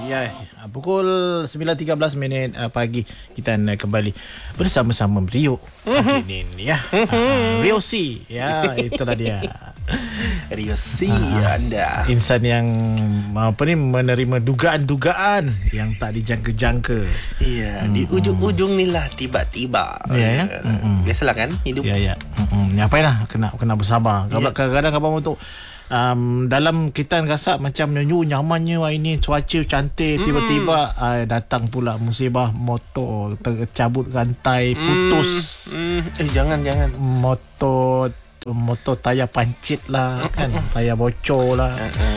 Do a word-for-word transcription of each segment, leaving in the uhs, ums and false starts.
Ya, pukul sembilan tiga belas minit uh, pagi kita uh, kembali bersama-sama Rio pagi ini ya. Uh, Rio C. Ya, itulah dia. Rio C uh, anda. Insan yang apa ni menerima dugaan-dugaan yang tak dijangka-jangka. Iya, hmm. di ujung-ujung ni lah tiba-tiba. Ya, ya. Uh, Biasalah kan hidup. Ya, ya. Hmm. Ngapainlah kena kena bersabar. Ya. Kadang-kadang abang untuk Um, dalam kita rasa macam nyu nyamannya hari ni cuaca cantik, tiba-tiba mm. uh, datang pula musibah motor tercabut rantai, putus. Mm. Mm. Eh jangan jangan motor motor tayar pancit lah kan, tayar bocor lah.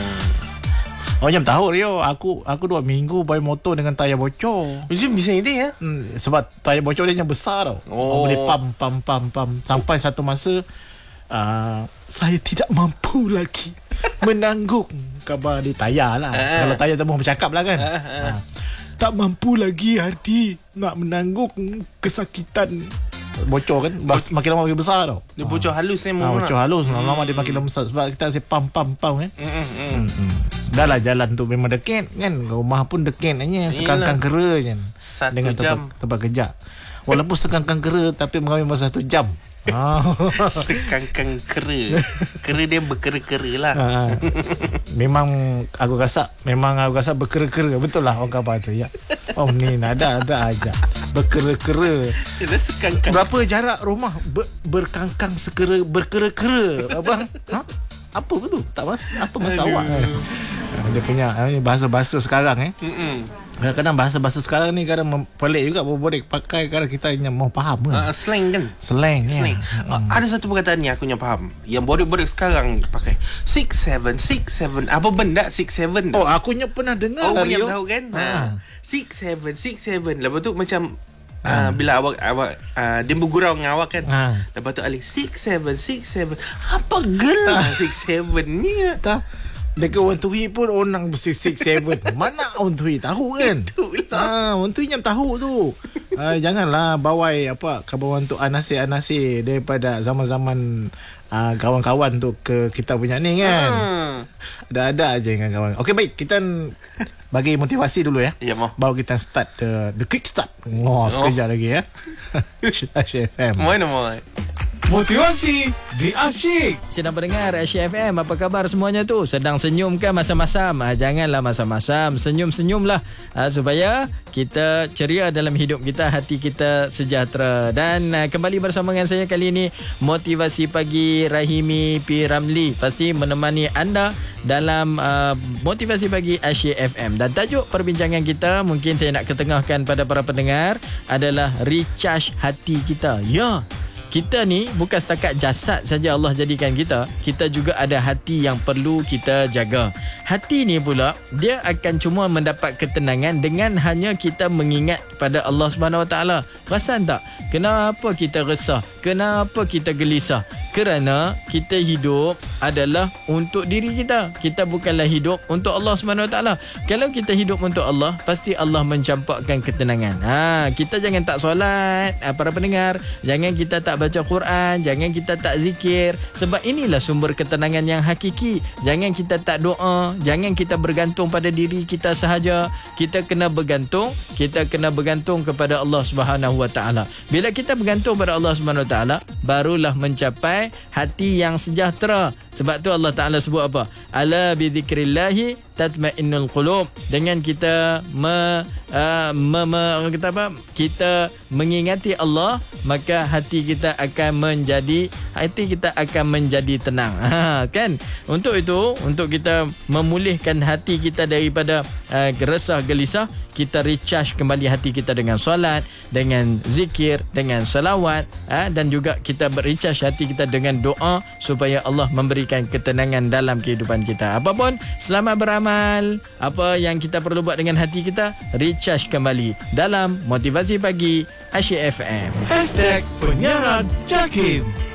Oh jam tahu Rio, aku aku dua minggu bawa motor dengan tayar bocor. Macam bisa ini ya? Hmm, sebab tayar bocor dia yang besar tau. Oh. Boleh pam pam pam pam sampai satu masa Uh, saya tidak mampu lagi menanggung khabar di tayar lah. Uh. Kalau tayar tembus bercakap lah kan. Uh, uh. Uh, tak mampu lagi hati nak menanggung kesakitan. Bocor kan, makin lama makin besar tau. Dia bocor halus ni. uh, Bocor halus, lama-lama dia makin besar. Sebab kita asyik pam pam pam kan. mm, mm, mm. mm. Dah lah jalan tu memang dekat kan. Rumah pun dekat hanya sekangkang kera je satu dengan jam tempat, tempat kerja. Walaupun sekangkang kera tapi mengambil masa satu jam. Oh. Sekangkang kera. Kera dia berkera-kera lah. Ha, memang aku rasa Memang aku rasa berkera-kera. Betul lah orang kata tu ya. Oh ni ada ada aja berkera-kera. Berapa jarak rumah ber, berkangkang sekera berkera-kera abang? Ha? Apa betul? Tak mas apa masalah kan? Dia punya bahasa-bahasa sekarang eh. Mm-mm. Kadang-kadang bahasa-bahasa sekarang ni kadang pelik juga, boleh pakai kadang kita yang mau faham kan. Uh, slang kan? Slang, slang. Ya. Uh, ada satu perkataan yang aku yang faham. Yang bodek-bodek sekarang pakai six seven six seven. Apa benda six seven? Oh, aku nya pernah dengar oh, lah. Oh, yang tahu kan? Ha. six seven six seven. Lepas tu macam ha. uh, bila awak awak uh, dia bergurau dengan awak kan. Ha. Lepas tu alih six seven six seven. Apa gelah six seven ni? Tak. Dekat orang Tui pun orang mesti six seven. Mana orang Tui tahu kan? Itulah. Ha, orang Tui yang tahu tu. Ha, janganlah bawai apa khabar untuk anasir-anasir daripada zaman-zaman uh, kawan-kawan tu ke kita punya ni kan. Hmm. Ada-ada aja dengan kawan. Okey baik, kita bagi motivasi dulu ya. Ya, mau. Baru kita start the, the quick start. Oh, sekejap oh. lagi ya. Asyik F M. Mana mau? Motivasi di Asyik. Sedang pendengar Asyik F M, apa khabar semuanya tu? Sedang senyum ke masam-masam? Ha, janganlah masam-masam, senyum-senyumlah ha, supaya kita ceria dalam hidup kita, hati kita sejahtera. Dan ha, kembali bersama dengan saya kali ini, Motivasi Pagi Rahimi P. Ramli pasti menemani anda dalam uh, Motivasi Pagi Asyik F M. Dan tajuk perbincangan kita mungkin saya nak ketengahkan pada para pendengar adalah recharge hati kita. Ya, kita ni bukan setakat jasad saja Allah jadikan kita, kita juga ada hati yang perlu kita jaga. Hati ni pula dia akan cuma mendapat ketenangan dengan hanya kita mengingat pada Allah Subhanahu Wa Taala. Perasan tak? Kenapa kita resah? Kenapa kita gelisah? Kerana kita hidup adalah untuk diri kita. Kita bukanlah hidup untuk Allah Subhanahu Wa Taala. Kalau kita hidup untuk Allah, pasti Allah mencampakkan ketenangan. Ha, kita jangan tak solat, para pendengar. Jangan kita tak baca Quran, jangan kita tak zikir, sebab inilah sumber ketenangan yang hakiki. Jangan kita tak doa, jangan kita bergantung pada diri kita sahaja. Kita kena bergantung, kita kena bergantung kepada Allah Subhanahu Wa Taala. Bila kita bergantung pada Allah Subhanahu Wa Taala, barulah mencapai hati yang sejahtera. Sebab tu Allah Taala sebut apa? Ala bi dzikrillahi tatma'innul qulub. Dengan kita me, uh, me, me kita apa? Kita mengingati Allah, maka hati kita akan menjadi hati kita akan menjadi tenang. Ha, kan? Untuk itu, untuk kita memulihkan hati kita daripada uh, resah gelisah, kita recharge kembali hati kita dengan solat, dengan zikir, dengan salawat, ha, dan juga kita recharge hati kita dengan doa supaya Allah memberikan ketenangan dalam kehidupan kita. Apapun, selamat beramal. Apa yang kita perlu buat dengan hati kita, recharge kembali dalam Motivasi Pagi Asyik F M. Hashtag Penyiaran Jakim.